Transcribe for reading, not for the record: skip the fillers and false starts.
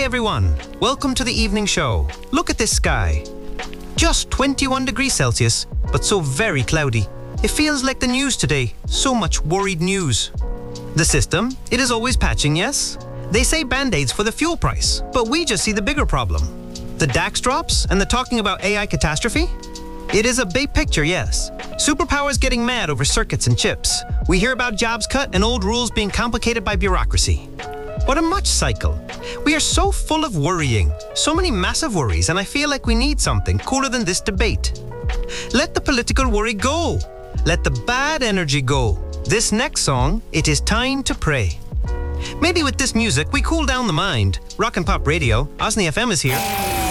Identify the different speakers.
Speaker 1: everyone, welcome to the evening show. Look at this sky. Just 21 degrees Celsius, but so very cloudy. It feels like the news today, so much worried news. The system, it is always patching, yes? They say band-aids for the fuel price, but we just see the bigger problem. The DAX drops and the talking about AI catastrophe? It is a big picture, yes. Superpowers getting mad over circuits and chips. We hear about jobs cut and old rules being complicated by bureaucracy. What a much cycle. We are so full of worrying, so many massive worries, and I feel like we need something cooler than this debate. Let the political worry go. Let the bad energy go. This next song, it is time to pray. Maybe with this music, we cool down the mind. Rock and Pop Radio, Osney FM is here.